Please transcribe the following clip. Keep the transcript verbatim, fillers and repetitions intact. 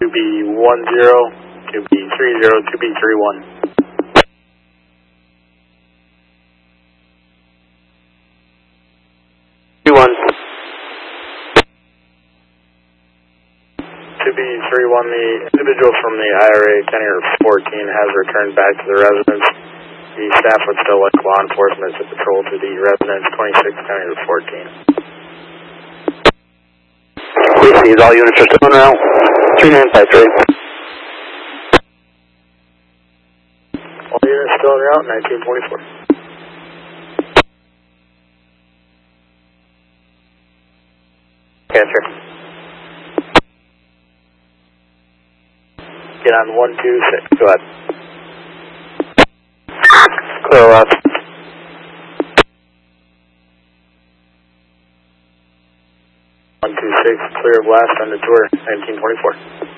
two B one zero, two B three zero, two B three one. two one. two B three one, the individual from the I R A County Route fourteen has returned back to the residence. The staff would still like law enforcement to patrol to the residence, twenty-six County Route fourteen. Please see, all units are still en route. three nine five three. All units still en route, nineteen twenty-four. Answer. Get on one two six, go ahead. Clear left. one two six, clear of last on the tour, nineteen twenty-four.